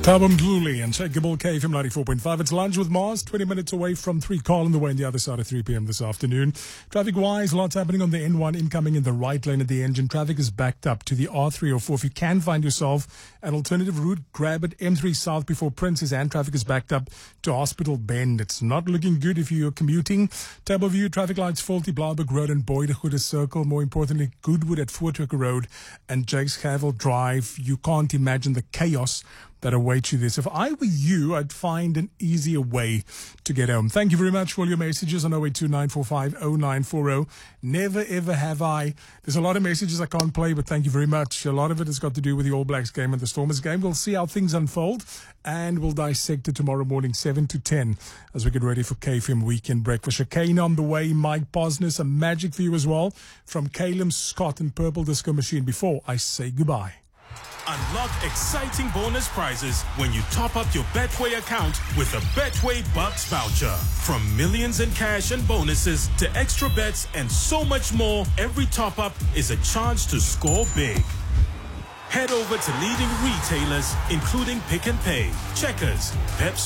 Thabo Mdluli and Shakeable K from 94.5. It's lunch with Mars, 20 minutes away from 3. Call on the way on the other side of 3 p.m. this afternoon. Traffic-wise, lots happening on the N1 incoming in the right lane of the engine. Traffic is backed up to the R304. If you can find yourself an alternative route, grab it. M3 South before Princes, and traffic is backed up to Hospital Bend. It's not looking good if you're commuting. Table View, traffic lights faulty, Blauberg Road and Boydegoede Circle. More importantly, Goodwood at Voortrekker Road and Jakes Havel Drive. You can't imagine the chaos that awaits you this. If I were you, I'd find an easier way to get home. Thank you very much for all your messages on 0829450940. Never ever have I. There's a lot of messages I can't play, but thank you very much. A lot of it has got to do with the All Blacks game and the Stormers game. We'll see how things unfold, and we'll dissect it tomorrow morning, 7 to 10, as we get ready for KFM Weekend Breakfast. Chicane on the way, Mike Posner, some magic for you as well from Caleb Scott and Purple Disco Machine. Before I say goodbye. Unlock exciting bonus prizes when you top up your Betway account with a Betway Bucks voucher. From millions in cash and bonuses to extra bets and so much more, every top up is a chance to score big. Head over to leading retailers, including Pick n Pay, Checkers, Pepsi.